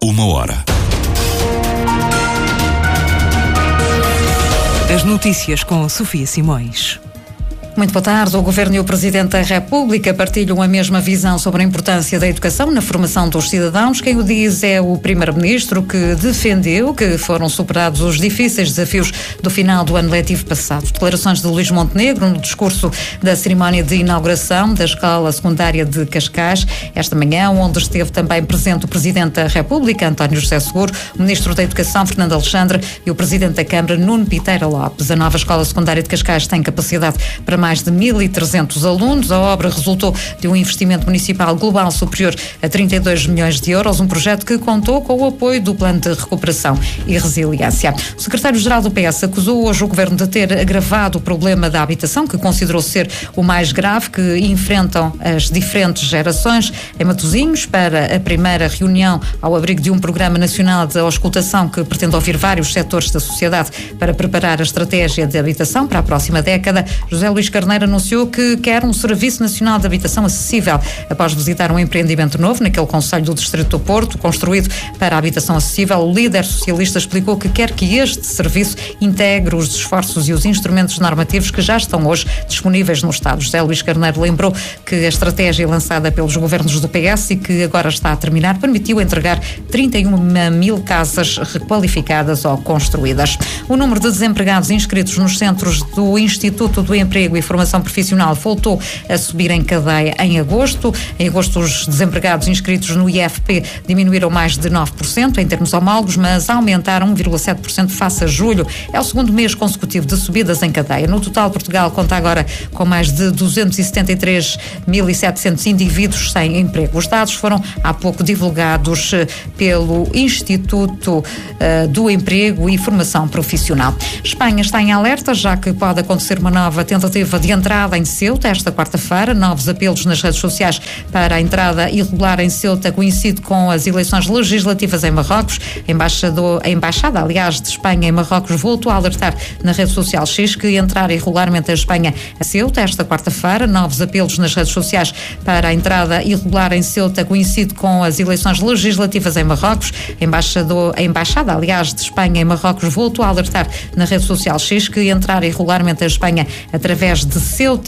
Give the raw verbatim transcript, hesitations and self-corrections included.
uma hora. As notícias com Sofia Simões. Muito boa tarde. O Governo e o Presidente da República partilham a mesma visão sobre a importância da educação na formação dos cidadãos. Quem o diz é o Primeiro-Ministro, que defendeu que foram superados os difíceis desafios do final do ano letivo passado. Declarações de Luís Montenegro no discurso da cerimónia de inauguração da Escola Secundária de Cascais, esta manhã, onde esteve também presente o Presidente da República, António José Seguro, o Ministro da Educação, Fernando Alexandre, e o Presidente da Câmara, Nuno Piteira Lopes. A nova Escola Secundária de Cascais tem capacidade para mais de mil e trezentos alunos. A obra resultou de um investimento municipal global superior a trinta e dois milhões de euros, um projeto que contou com o apoio do Plano de Recuperação e Resiliência. O secretário-geral do P S acusou hoje o Governo de ter agravado o problema da habitação, que considerou ser o mais grave que enfrentam as diferentes gerações. Em Matosinhos, para a primeira reunião ao abrigo de um Programa Nacional de Auscultação que pretende ouvir vários setores da sociedade para preparar a estratégia de habitação para a próxima década, José Luís Carneiro anunciou que quer um Serviço Nacional de Habitação acessível após visitar um empreendimento novo naquele concelho do Distrito do Porto, construído para a habitação acessível. O líder socialista explicou que quer que este serviço integre os esforços e os instrumentos normativos que já estão hoje disponíveis no Estado. José Luís Carneiro lembrou que a estratégia lançada pelos governos do P S e que agora está a terminar permitiu entregar trinta e uma mil casas requalificadas ou construídas. O número de desempregados inscritos nos centros do Instituto do Emprego e Formação Profissional voltou a subir em cadeia em agosto. Em agosto, os desempregados inscritos no I F P diminuíram mais de nove por cento em termos homólogos, mas aumentaram um vírgula sete por cento face a julho. É o segundo mês consecutivo de subidas em cadeia. No total, Portugal conta agora com mais de duzentos e setenta e três mil e setecentos indivíduos sem emprego. Os dados foram há pouco divulgados pelo Instituto uh, do Emprego e Formação Profissional. Espanha está em alerta, já que pode acontecer uma nova tentativa de entrada em Ceuta esta quarta-feira. Novos apelos nas redes sociais para a entrada irregular em Ceuta coincide com as eleições legislativas em Marrocos. A, embaixador, a embaixada, aliás, de Espanha em Marrocos voltou a alertar na rede social X que entrar irregularmente a Espanha a Ceuta esta quarta-feira. Novos apelos nas redes sociais para a entrada irregular em Ceuta coincide com as eleições legislativas em Marrocos. A, embaixador, a embaixada, aliás, de Espanha em Marrocos voltou a alertar na rede social X que entrar irregularmente a Espanha através de Ceuta